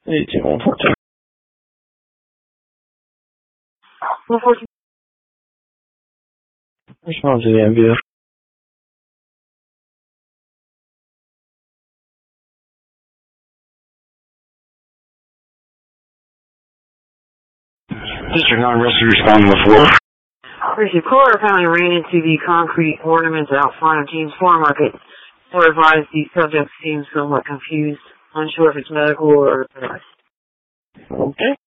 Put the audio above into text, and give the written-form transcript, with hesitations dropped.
18, 114. 114. Respond to the MBF. District 9 rescue responding with 4. Rescue caller apparently ran into the concrete ornaments out front of James Farm Market. So advised the subject seems somewhat confused, unsure if it's medical or otherwise. Okay.